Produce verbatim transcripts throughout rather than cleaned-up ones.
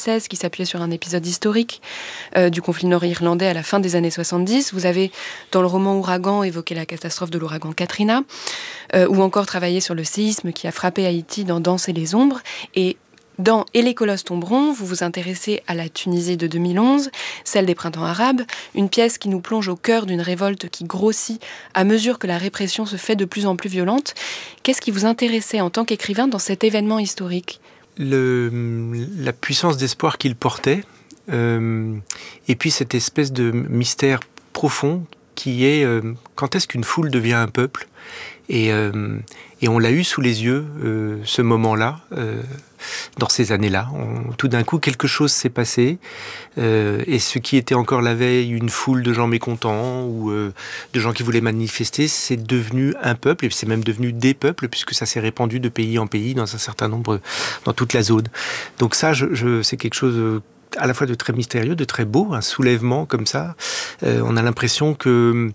seize qui s'appuyait sur un épisode historique euh, du conflit nord-irlandais à la fin des années soixante-dix. Vous avez, dans le roman Ouragan, évoqué la catastrophe de l'ouragan Katrina, euh, ou encore travaillé sur le séisme qui a frappé Haïti dans Danser les ombres. Et dans Et les colosses tomberont, vous vous intéressez à la Tunisie de deux mille onze, celle des printemps arabes, une pièce qui nous plonge au cœur d'une révolte qui grossit à mesure que la répression se fait de plus en plus violente. Qu'est-ce qui vous intéressait en tant qu'écrivain dans cet événement historique ? Le, la puissance d'espoir qu'il portait, euh, et puis cette espèce de mystère profond qui est euh, quand est-ce qu'une foule devient un peuple ? Et, euh, et on l'a eu sous les yeux, euh, ce moment-là, euh, dans ces années-là. On, tout d'un coup, quelque chose s'est passé, euh, et ce qui était encore la veille une foule de gens mécontents ou euh, de gens qui voulaient manifester, c'est devenu un peuple, et c'est même devenu des peuples, puisque ça s'est répandu de pays en pays, dans un certain nombre, dans toute la zone. Donc ça, je, je, c'est quelque chose à la fois de très mystérieux, de très beau, un soulèvement comme ça. Euh, on a l'impression que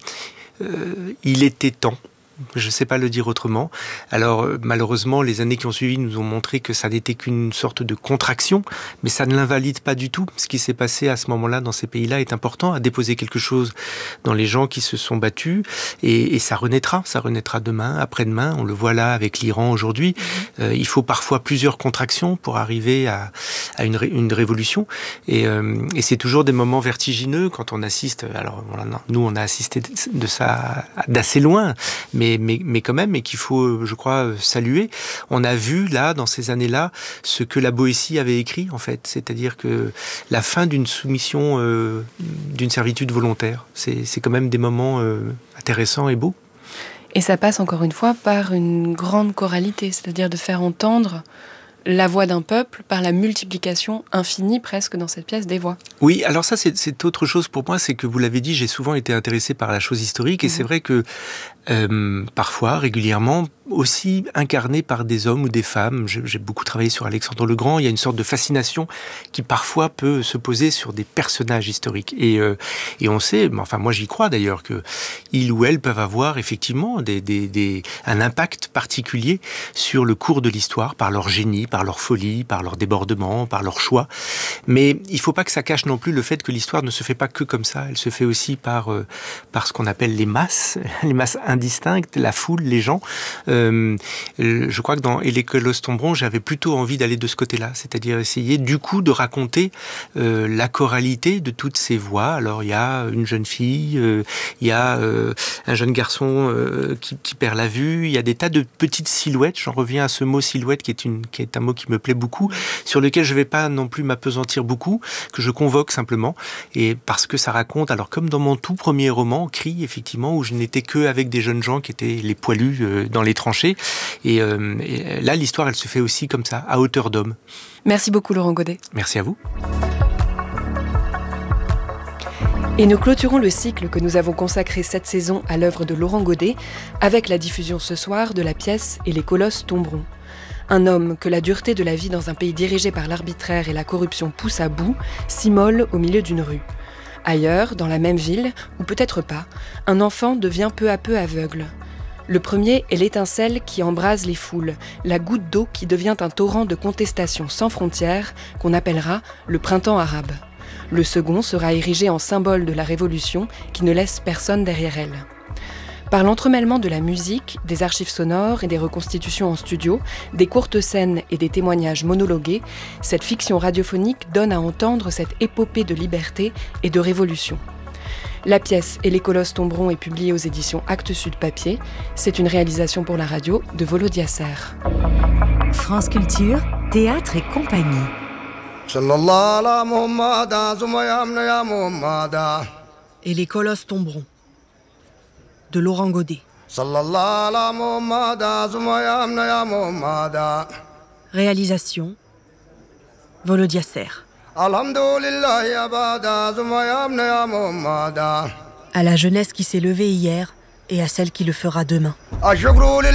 euh, il était temps. Je ne sais pas le dire autrement. Alors, malheureusement, les années qui ont suivi nous ont montré que ça n'était qu'une sorte de contraction, mais ça ne l'invalide pas du tout. Ce qui s'est passé à ce moment-là dans ces pays-là est important, à déposer quelque chose dans les gens qui se sont battus, et, et ça renaîtra. Ça renaîtra demain, après-demain. On le voit là avec l'Iran aujourd'hui. Mmh. Euh, il faut parfois plusieurs contractions pour arriver à, à une, ré, une révolution. Et, euh, et c'est toujours des moments vertigineux quand on assiste. Alors, voilà, non, nous, on a assisté de ça d'assez loin, mais Mais, mais quand même, et qu'il faut, je crois, saluer. On a vu, là, dans ces années-là, ce que la Boétie avait écrit, en fait. C'est-à-dire que la fin d'une soumission, euh, d'une servitude volontaire. C'est, c'est quand même des moments euh, intéressants et beaux. Et ça passe, encore une fois, par une grande choralité, c'est-à-dire de faire entendre la voix d'un peuple par la multiplication infinie presque dans cette pièce des voix. Oui, alors ça c'est, c'est autre chose pour moi, c'est que vous l'avez dit, j'ai souvent été intéressé par la chose historique, et mmh. c'est vrai que euh, parfois, régulièrement, aussi incarné par des hommes ou des femmes. J'ai, j'ai beaucoup travaillé sur Alexandre le Grand. Il y a une sorte de fascination qui parfois peut se poser sur des personnages historiques. Et, euh, et on sait, enfin moi j'y crois d'ailleurs, que ils ou elles peuvent avoir effectivement des, des, des, un impact particulier sur le cours de l'histoire par leur génie, par leur folie, par leur débordement, par leur choix. Mais il ne faut pas que ça cache non plus le fait que l'histoire ne se fait pas que comme ça. Elle se fait aussi par, euh, par ce qu'on appelle les masses, les masses indistinctes, la foule, les gens. Euh, je crois que dans Et les colosses tomberont, j'avais plutôt envie d'aller de ce côté-là, c'est-à-dire essayer du coup de raconter euh, la choralité de toutes ces voix. Alors il y a une jeune fille, euh, il y a euh, un jeune garçon euh, qui, qui perd la vue, il y a des tas de petites silhouettes. J'en reviens à ce mot silhouette qui est, une, qui est un mot qui me plaît beaucoup, sur lequel je ne vais pas non plus m'apesantir beaucoup, que je convoque simplement, et parce que ça raconte, alors comme dans mon tout premier roman, Cri, effectivement, où je n'étais que avec des jeunes gens qui étaient les poilus euh, dans les tranchées, et, euh, et là l'histoire elle se fait aussi comme ça, à hauteur d'homme. Merci beaucoup Laurent Godet. Merci à vous. Et nous clôturons le cycle que nous avons consacré cette saison à l'œuvre de Laurent Godet avec la diffusion ce soir de la pièce Et les colosses tomberont. Un homme que la dureté de la vie dans un pays dirigé par l'arbitraire et la corruption pousse à bout, s'immole au milieu d'une rue. Ailleurs, dans la même ville, ou peut-être pas, un enfant devient peu à peu aveugle. Le premier est l'étincelle qui embrase les foules, la goutte d'eau qui devient un torrent de contestation sans frontières qu'on appellera le printemps arabe. Le second sera érigé en symbole de la révolution qui ne laisse personne derrière elle. Par l'entremêlement de la musique, des archives sonores et des reconstitutions en studio, des courtes scènes et des témoignages monologués, cette fiction radiophonique donne à entendre cette épopée de liberté et de révolution. La pièce Et les colosses tomberont est publiée aux éditions Actes Sud Papier. C'est une réalisation pour la radio de Volodya Serre. France Culture, Théâtre et compagnie. Et les colosses tomberont, de Laurent Godet. Réalisation, Volodya Serre. À la jeunesse qui s'est levée hier et à celle qui le fera demain.